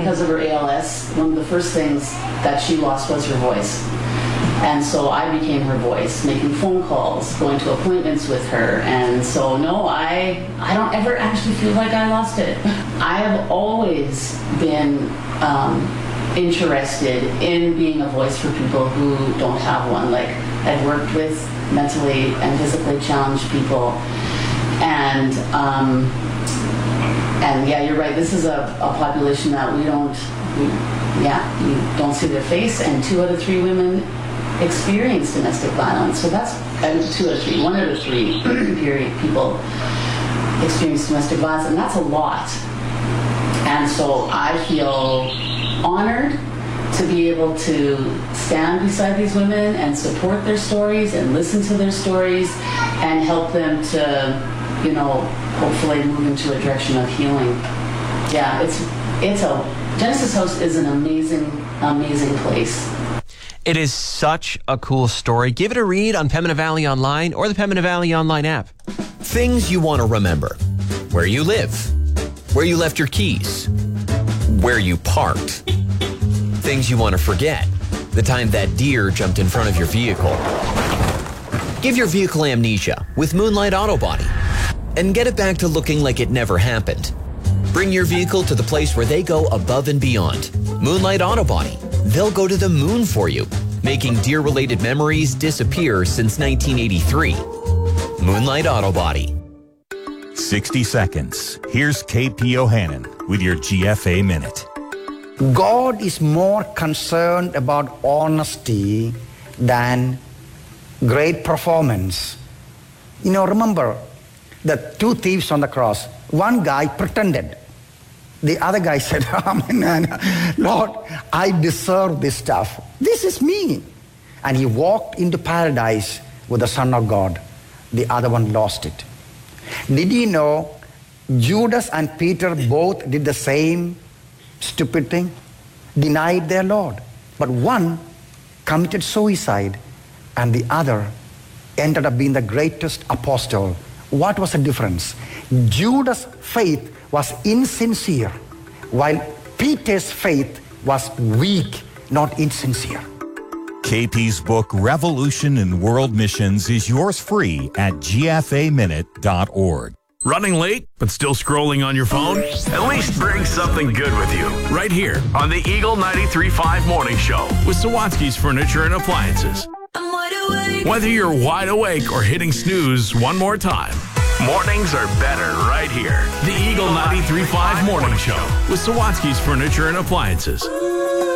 because of her ALS, one of the first things that she lost was her voice. And so I became her voice, making phone calls, going to appointments with her. And so, no, I don't ever actually feel like I lost it. I have always been interested in being a voice for people who don't have one. Like, I've worked with mentally and physically challenged people. And yeah, you're right. This is a population that you don't see their face, and 2 out of 3 women experience domestic violence. So that's 2 out of 3. 1 out of 3 people experience domestic violence, and that's a lot. And so I feel honored to be able to stand beside these women and support their stories and listen to their stories and help them to, hopefully move into a direction of healing. Yeah, Genesis House is an amazing, amazing place. It is such a cool story. Give it a read on Pembina Valley Online or the Pembina Valley Online app. Things you want to remember. Where you live. Where you left your keys. Where you parked. Things you want to forget. The time that deer jumped in front of your vehicle. Give your vehicle amnesia with Moonlight Auto Body and get it back to looking like it never happened. Bring your vehicle to the place where they go above and beyond. Moonlight Auto Body. They'll go to the moon for you, making deer-related memories disappear since 1983. Moonlight Auto Body. 60 seconds. Here's KP Ohanan with your GFA Minute. God is more concerned about honesty than great performance. Remember the 2 thieves on the cross. One guy pretended. The other guy said, Lord, I deserve this stuff. This is me. And he walked into paradise with the Son of God. The other one lost it. Did you know Judas and Peter both did the same stupid thing? Denied their Lord. But one committed suicide and the other ended up being the greatest apostle. What was the difference? Judas' faith was insincere, while Peter's faith was weak, not insincere. KP's book, Revolution in World Missions, is yours free at gfaminute.org. Running late, but still scrolling on your phone? At least bring something good with you. Right here on the Eagle 93.5 Morning Show with Sawatsky's Furniture and Appliances. I'm wide awake. Whether you're wide awake or hitting snooze one more time, mornings are better right here. The Eagle 93.5 Morning Show with Sawatsky's Furniture and Appliances.